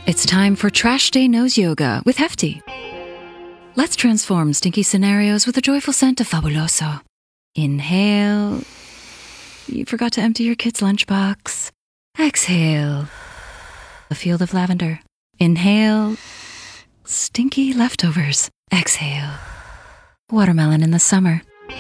It's time for Trash Day Nose Yoga with Hefty. Let's transform stinky scenarios with the joyful scent of Fabuloso. Inhale. You forgot to empty your kid's lunchbox. Exhale. A field of lavender. Inhale. Stinky leftovers. Exhale. Watermelon in the summer.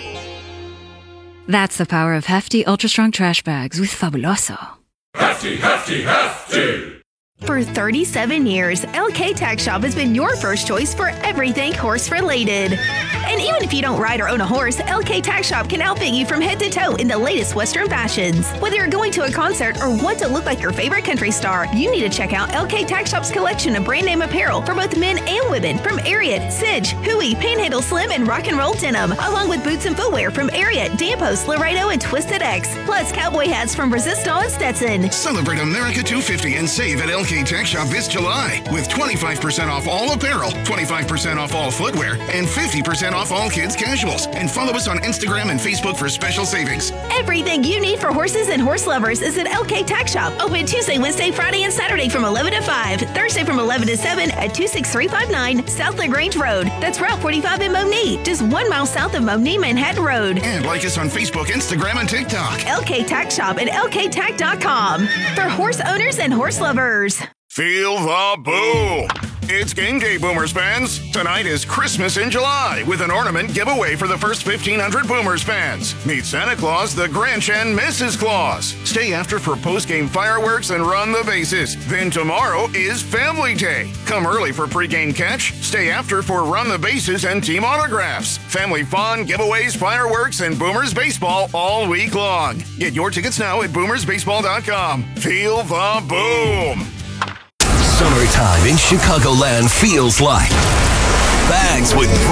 That's the power of Hefty Ultra Strong Trash Bags with Fabuloso. Hefty, hefty, hefty! For 37 years, LK Tack Shop has been your first choice for everything horse-related. And even if you don't ride or own a horse, LK Tack Shop can outfit you from head to toe in the latest Western fashions. Whether you're going to a concert or want to look like your favorite country star, you need to check out LK Tack Shop's collection of brand name apparel for both men and women from Ariat, Sidge, Huey, Panhandle Slim, and Rock and Roll Denim, along with boots and footwear from Ariat, Danpost, Laredo, and Twisted X, plus cowboy hats from Resistol and Stetson. Celebrate America 250 and save at LK Tack Shop this July with 25% off all apparel, 25% off all footwear, and 50% off all kids' casuals. And follow us on Instagram and Facebook for special savings. Everything you need for horses and horse lovers is at LK Tack Shop. Open Tuesday, Wednesday, Friday, and Saturday from 11 to 5. Thursday from 11 to 7 at 26359 South LaGrange Road. That's Route 45 in Monee, just 1 mile south of Monee, Manhattan Road. And like us on Facebook, Instagram, and TikTok. LK Tack Shop at lktack.com for horse owners and horse lovers. Feel the boom! It's game day, Boomers fans. Tonight is Christmas in July with an ornament giveaway for the first 1,500 Boomers fans. Meet Santa Claus, the Grinch, and Mrs. Claus. Stay after for post-game fireworks and run the bases. Then tomorrow is Family Day. Come early for pre-game catch. Stay after for run the bases and team autographs. Family fun, giveaways, fireworks, and Boomers baseball all week long. Get your tickets now at boomersbaseball.com. Feel the boom! Summertime in Chicagoland feels like bags with